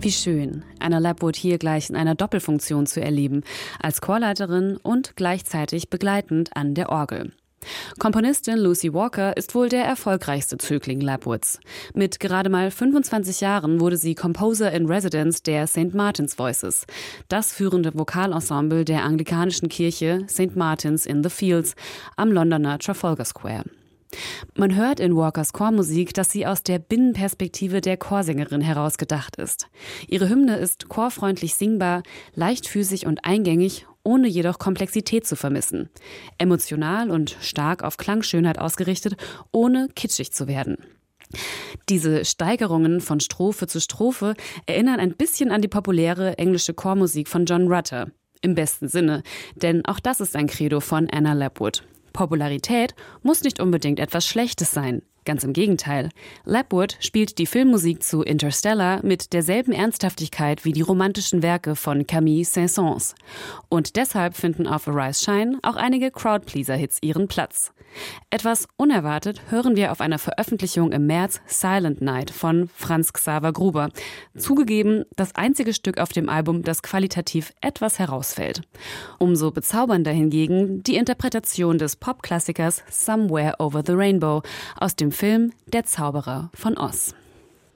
Wie schön, Anna Lapwood hier gleich in einer Doppelfunktion zu erleben, als Chorleiterin und gleichzeitig begleitend an der Orgel. Komponistin Lucy Walker ist wohl der erfolgreichste Zögling Lapwoods. Mit gerade mal 25 Jahren wurde sie Composer in Residence der St. Martin's Voices, das führende Vokalensemble der anglikanischen Kirche St. Martin's in the Fields am Londoner Trafalgar Square. Man hört in Walkers Chormusik, dass sie aus der Binnenperspektive der Chorsängerin herausgedacht ist. Ihre Hymne ist chorfreundlich singbar, leichtfüßig und eingängig, ohne jedoch Komplexität zu vermissen. Emotional und stark auf Klangschönheit ausgerichtet, ohne kitschig zu werden. Diese Steigerungen von Strophe zu Strophe erinnern ein bisschen an die populäre englische Chormusik von John Rutter. Im besten Sinne, denn auch das ist ein Credo von Anna Lapwood. Popularität muss nicht unbedingt etwas Schlechtes sein. Ganz im Gegenteil. Lapwood spielt die Filmmusik zu Interstellar mit derselben Ernsthaftigkeit wie die romantischen Werke von Camille Saint-Saëns. Und deshalb finden auf Arise Shine auch einige Crowdpleaser-Hits ihren Platz. Etwas unerwartet hören wir auf einer Veröffentlichung im März Silent Night von Franz Xaver Gruber. Zugegeben, das einzige Stück auf dem Album, das qualitativ etwas herausfällt. Umso bezaubernder hingegen die Interpretation des Popklassikers Somewhere Over the Rainbow aus dem Film Der Zauberer von Oz.